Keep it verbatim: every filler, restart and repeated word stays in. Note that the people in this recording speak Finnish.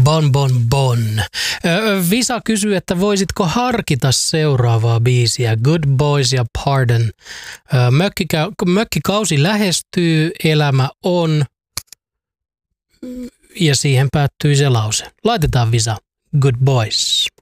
Bon Bon Bon. Visa kysyy, että voisitko harkita seuraavaa biisiä, Good Boys ja Pardon. Mökkikä, mökkikausi lähestyy, elämä on, ja siihen päättyy se lause. Laitetaan Visa, Good Boys.